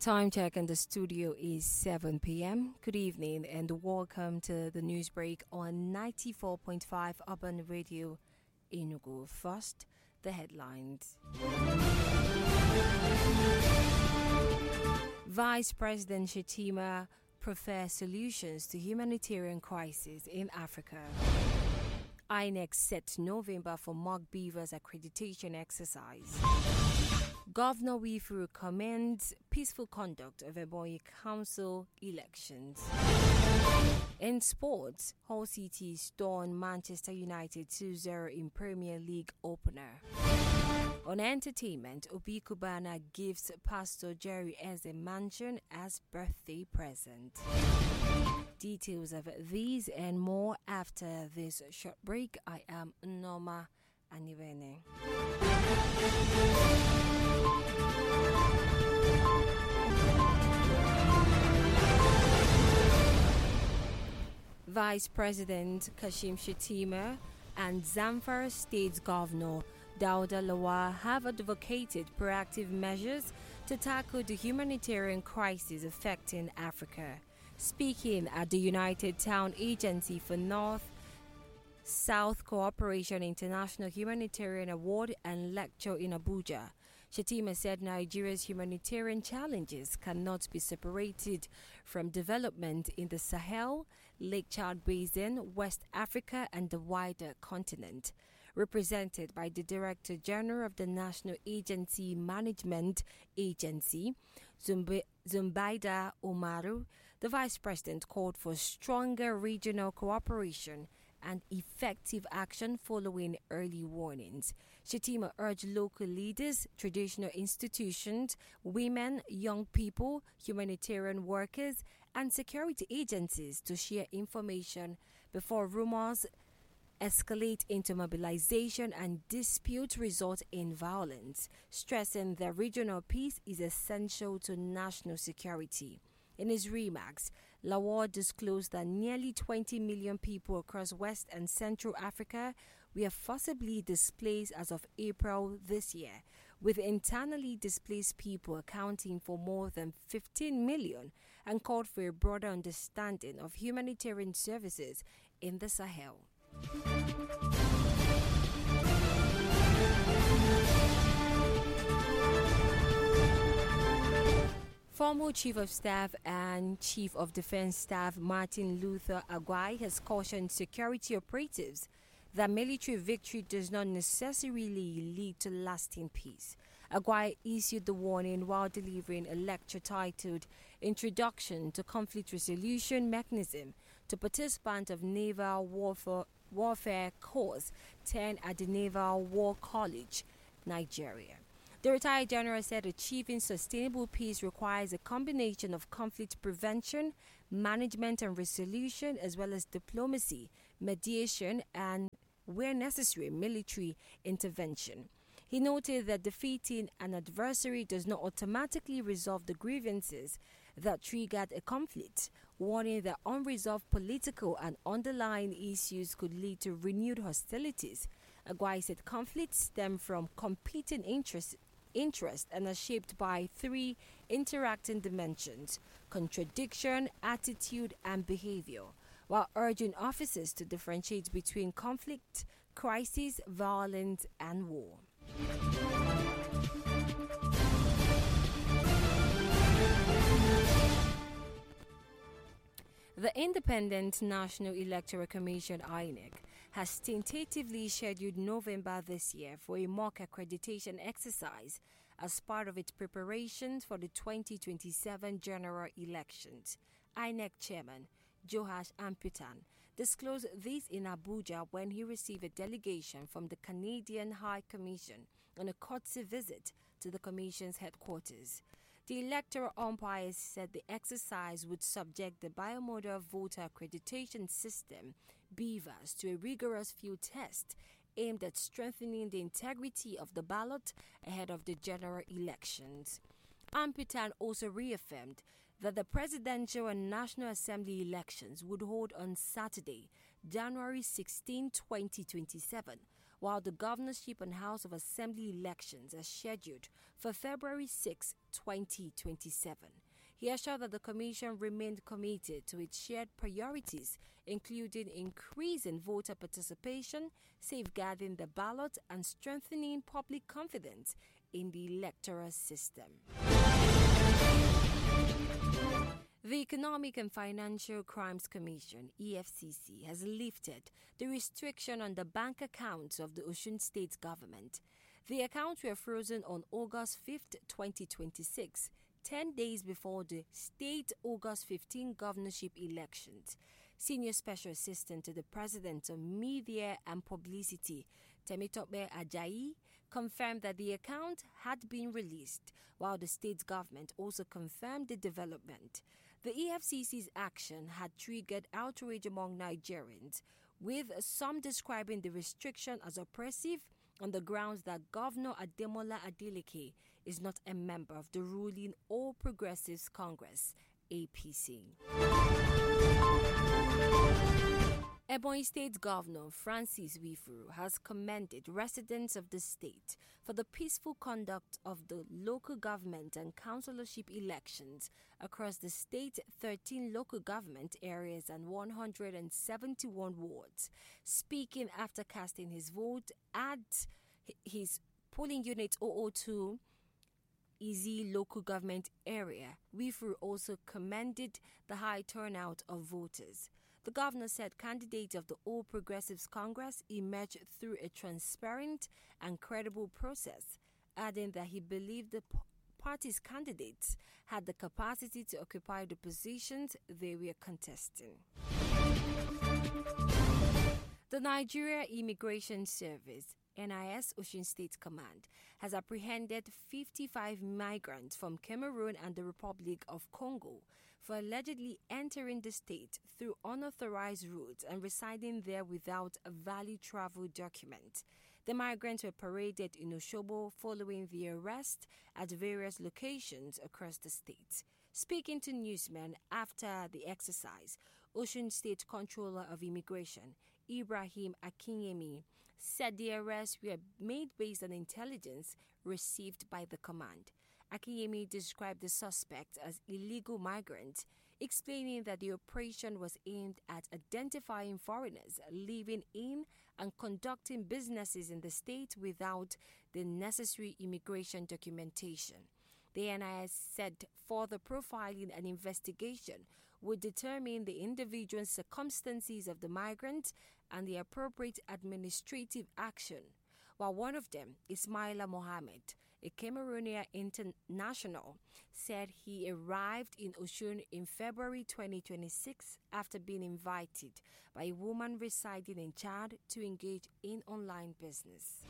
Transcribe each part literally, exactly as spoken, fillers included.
Time check in the studio is seven p.m. Good evening and welcome to the news break on ninety-four point five Urban Radio Enugu. First, the headlines. Vice President Shettima prefers solutions to humanitarian crisis in Africa. I N E C set November for mock beavers accreditation exercise. Governor Wifuru commends peaceful conduct of Ebonyi Council elections. In sports, Hull City stormed Manchester United two zero in Premier League opener. On entertainment, Obi Kubana gives Pastor Jerry Eze mansion as birthday present. Details of these and more after this short break. I am Norma Anivene. Vice President Kashim Shettima and Zamfara State Governor Dauda Lawal have advocated proactive measures to tackle the humanitarian crisis affecting Africa. Speaking at the United Town Agency for North South Cooperation International Humanitarian Award and Lecture in Abuja, Shettima said Nigeria's humanitarian challenges cannot be separated from development in the Sahel, Lake Chad Basin, West Africa, and the wider continent. Represented by the Director General of the National Agency Management Agency, Zumbi- Zumbaida Umaru, the Vice President called for stronger regional cooperation and effective action following early warnings. Shettima urged local leaders, traditional institutions, women, young people, humanitarian workers, and security agencies to share information before rumors escalate into mobilization and dispute result in violence, stressing that regional peace is essential to national security. In his remarks, Lawal disclosed that nearly twenty million people across West and Central Africa were forcibly displaced as of April this year, with internally displaced people accounting for more than fifteen million, and called for a broader understanding of humanitarian services in the Sahel. Former Chief of Staff and Chief of Defense Staff Martin Luther Agwai has cautioned security operatives that military victory does not necessarily lead to lasting peace. Agwai issued the warning while delivering a lecture titled Introduction to Conflict Resolution Mechanism to participants of Naval Warfare, Warfare Course ten at the Naval War College, Nigeria. The retired general said achieving sustainable peace requires a combination of conflict prevention, management and resolution, as well as diplomacy, mediation, and, where necessary, military intervention. He noted that defeating an adversary does not automatically resolve the grievances that triggered a conflict, warning that unresolved political and underlying issues could lead to renewed hostilities. Agwai said conflicts stem from competing interests interest and are shaped by three interacting dimensions: contradiction, attitude, and behavior, while urging officers to differentiate between conflict, crisis, violence, and war. The Independent National Electoral Commission I N E C has tentatively scheduled November this year for a mock accreditation exercise as part of its preparations for the twenty twenty-seven general elections. I N E C Chairman Joash Amputan disclosed this in Abuja when he received a delegation from the Canadian High Commission on a courtesy visit to the Commission's headquarters. The electoral umpires said the exercise would subject the Biomodal Voter Accreditation System, BVAS, to a rigorous field test aimed at strengthening the integrity of the ballot ahead of the general elections. Amputan also reaffirmed that the presidential and National Assembly elections would hold on Saturday, January sixteenth, twenty twenty-seven, while the governorship and House of Assembly elections are scheduled for February sixth, twenty twenty-seven. He assured that the Commission remained committed to its shared priorities, including increasing voter participation, safeguarding the ballot, and strengthening public confidence in the electoral system. The Economic and Financial Crimes Commission, E F C C, has lifted the restriction on the bank accounts of the Osun State government. The accounts were frozen on August fifth, twenty twenty-six, ten days before the state August fifteenth governorship elections. Senior Special Assistant to the President on Media and Publicity, Temitope Ajayi, confirmed that the account had been released, while the state government also confirmed the development. The E F C C's action had triggered outrage among Nigerians, with some describing the restriction as oppressive on the grounds that Governor Ademola Adeleke is not a member of the ruling All Progressives Congress, A P C. Ebonyi State Governor Francis Wifuru has commended residents of the state for the peaceful conduct of the local government and councillorship elections across the state's thirteen local government areas and one hundred seventy-one wards. Speaking after casting his vote at his polling unit zero zero two Izzi local government area, Wifuru also commended the high turnout of voters. The governor said candidates of the All Progressives Congress emerged through a transparent and credible process, adding that he believed the p- party's candidates had the capacity to occupy the positions they were contesting. The Nigeria Immigration Service, N I S Osun State Command, has apprehended fifty-five migrants from Cameroon and the Republic of Congo for allegedly entering the state through unauthorized routes and residing there without a valid travel document. The migrants were paraded in Osogbo following the arrest at various locations across the state. Speaking to newsmen after the exercise, Osun State Controller of Immigration, Ibrahim Akinyemi, said the arrests were made based on intelligence received by the command. Akinyemi described the suspects as illegal migrants, explaining that the operation was aimed at identifying foreigners living in and conducting businesses in the state without the necessary immigration documentation. The N I S said further profiling and investigation would determine the individual circumstances of the migrant and the appropriate administrative action. While one of them, Ismaila Mohammed, a Cameroonian international, said he arrived in Osun in February twenty twenty-six after being invited by a woman residing in Chad to engage in online business.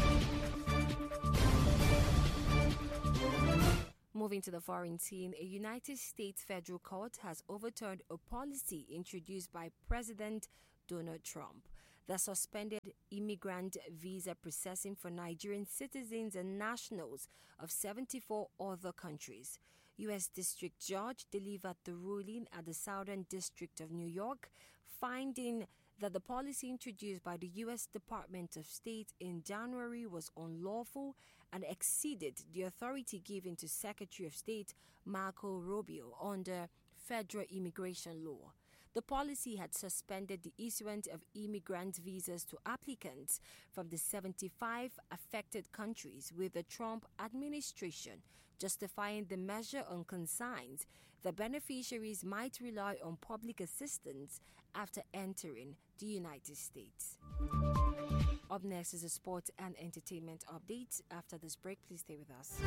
Moving to the foreign scene, a United States federal court has overturned a policy introduced by President Donald Trump that suspended immigrant visa processing for Nigerian citizens and nationals of seventy-four other countries. U S District Judge delivered the ruling at the Southern District of New York, finding that the policy introduced by the U S Department of State in January was unlawful and exceeded the authority given to Secretary of State Marco Rubio under federal immigration law. The policy had suspended the issuance of immigrant visas to applicants from the seventy-five affected countries, with the Trump administration justifying the measure on concerns that beneficiaries might rely on public assistance after entering the United States. Up next is a sport and entertainment update. After this break, please stay with us.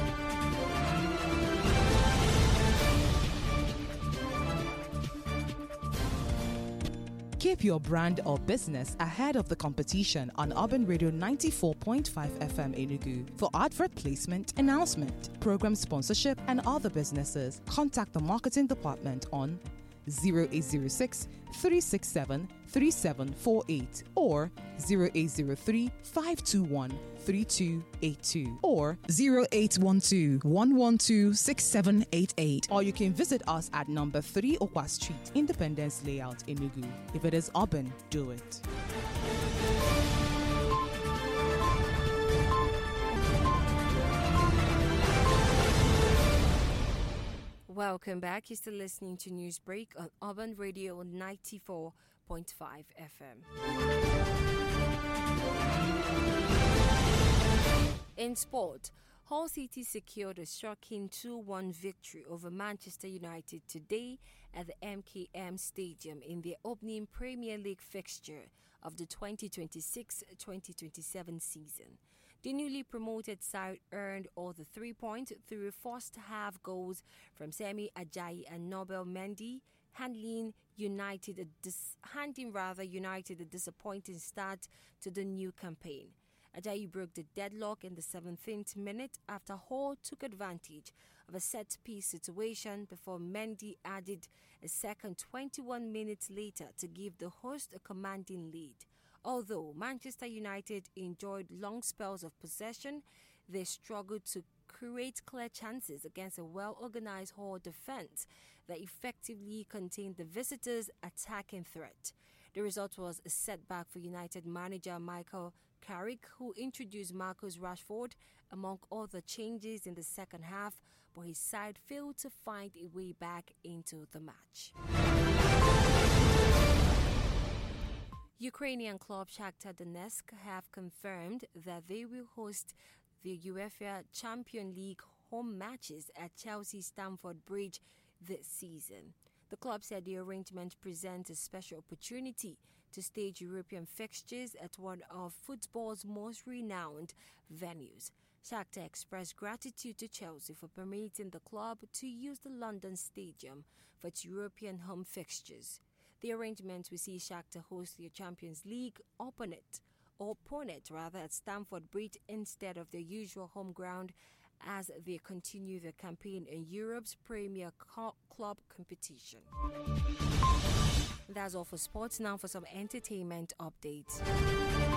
Keep your brand or business ahead of the competition on Urban Radio ninety-four point five F M Enugu. For advert placement, announcement, program sponsorship, and other businesses, contact the marketing department on zero eight zero six, three six seven, three seven four eight or zero eight zero three, five two one, three two eight two or zero eight one two, one one two, six seven eight eight. Or you can visit us at number three Okwa Street, Independence Layout, Enugu. If it is urban, do it. Welcome back. You're still listening to Newsbreak on Urban Radio ninety-four point five F M. In sport, Hull City secured a shocking two one victory over Manchester United today at the M K M Stadium in their opening Premier League fixture of the twenty twenty-six twenty twenty-seven season. The newly promoted side earned all the three points through first half goals from Semi Ajayi and Nobel Mendy, handing United a dis- handing rather United a disappointing start to the new campaign. Ajayi broke the deadlock in the seventeenth minute after Hall took advantage of a set-piece situation before Mendy added a second twenty-one minutes later to give the host a commanding lead. Although Manchester United enjoyed long spells of possession, they struggled to create clear chances against a well-organized Hall defense that effectively contained the visitors' attacking threat. The result was a setback for United manager Michael Carrick, who introduced Marcus Rashford among other changes in the second half, but his side failed to find a way back into the match. Ukrainian club Shakhtar Donetsk have confirmed that they will host the UEFA Champions League home matches at Chelsea Stamford Bridge this season. The club said the arrangement presents a special opportunity to stage European fixtures at one of football's most renowned venues. Shakhtar expressed gratitude to Chelsea for permitting the club to use the London Stadium for its European home fixtures. The arrangement will see Shakhtar host their Champions League opponent, or opponent rather, at Stamford Bridge instead of their usual home ground as they continue their campaign in Europe's premier co- club competition. That's all for sports. Now for some entertainment updates.